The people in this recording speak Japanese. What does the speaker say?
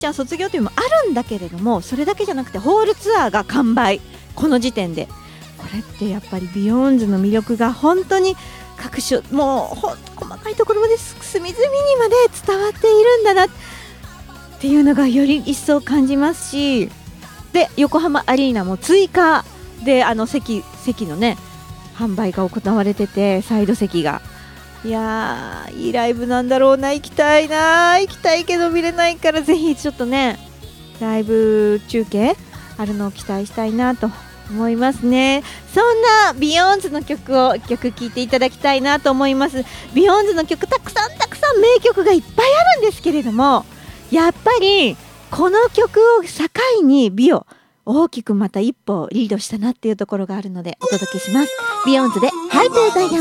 ちゃん卒業というのもあるんだけれども、それだけじゃなくてホールツアーが完売、この時点で。これってやっぱりビヨーンズの魅力が本当に各種もう細かいところまで隅々にまで伝わっているんだなっていうのがより一層感じますし、で横浜アリーナも追加で席のね販売が行われてて、サイド席が、いやーいいライブなんだろうな、行きたいけど見れないから、ぜひちょっとねライブ中継あるのを期待したいなと思いますね。そんなビヨーンズの曲を1曲聴いていただきたいなと思います。ビヨーンズの曲たくさん名曲がいっぱいあるんですけれども、やっぱりこの曲を境にビオ大きくまた一歩リードしたなっていうところがあるのでお届けします。ビヨーンズでハイトゥーダイヤモンド。